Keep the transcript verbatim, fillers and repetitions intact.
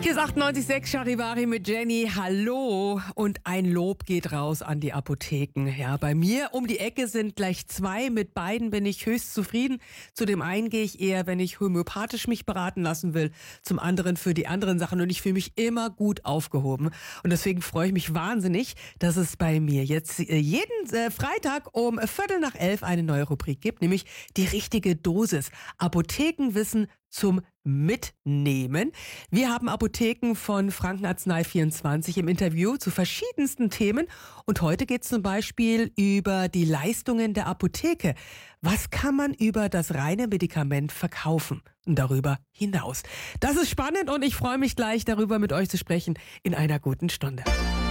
Hier ist achtundneunzig Komma sechs Charivari mit Jenny. Hallo. Und ein Lob geht raus an die Apotheken. Ja, bei mir um die Ecke sind gleich zwei. Mit beiden bin ich höchst zufrieden. Zu dem einen gehe ich eher, wenn ich homöopathisch mich beraten lassen will. Zum anderen für die anderen Sachen. Und ich fühle mich immer gut aufgehoben. Und deswegen freue ich mich wahnsinnig, dass es bei mir jetzt äh, jeden äh, Freitag um Viertel nach elf eine neue Rubrik gibt. Nämlich die richtige Dosis. Apothekenwissen zum Mitnehmen. Wir haben Apotheken von Frankenarznei vierundzwanzig im Interview zu verschiedensten Themen. Und heute geht es zum Beispiel über die Leistungen der Apotheke. Was kann man über das reine Medikament verkaufen und darüber hinaus? Das ist spannend und ich freue mich gleich darüber mit euch zu sprechen in einer guten Stunde.